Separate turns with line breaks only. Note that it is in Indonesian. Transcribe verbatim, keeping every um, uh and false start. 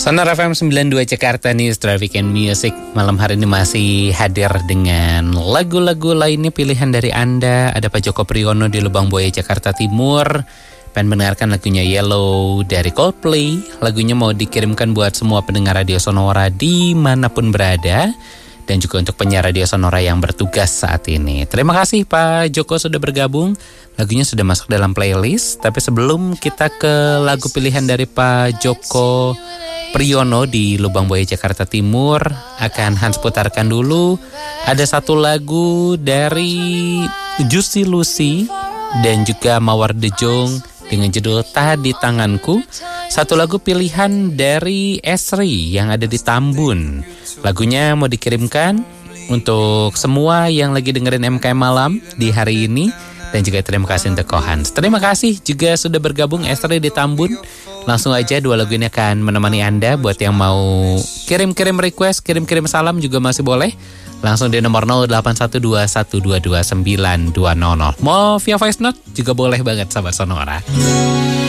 Sonora F M sembilan puluh dua Jakarta News Traffic and Music. Malam hari ini masih hadir dengan lagu-lagu lainnya pilihan dari Anda. Ada Pak Joko Priyono di Lubang Buaya Jakarta Timur. Pengen mendengarkan lagunya Yellow dari Coldplay. Lagunya mau dikirimkan buat semua pendengar Radio Sonora dimanapun berada. Dan juga untuk penyiar Radio Sonora yang bertugas saat ini. Terima kasih Pak Joko sudah bergabung. Lagunya sudah masuk dalam playlist. Tapi sebelum kita ke lagu pilihan dari Pak Joko Priyono di Lubang Buaya Jakarta Timur, akan Hans putarkan dulu. Ada satu lagu dari Juicy Lucy dan juga Mawar De Jong dengan judul Tak di Tanganku. Satu lagu pilihan dari Esri yang ada di Tambun. Lagunya mau dikirimkan untuk semua yang lagi dengerin M K M Malam di hari ini. Dan juga terima kasih untuk Kohans. Terima kasih juga sudah bergabung Esri di Tambun. Langsung aja dua lagu ini akan menemani Anda. Buat yang mau kirim-kirim request, kirim-kirim salam juga masih boleh. Langsung di nomor nol delapan satu dua satu dua dua sembilan dua nol nol. Mau via voice note juga boleh banget sahabat Sonora.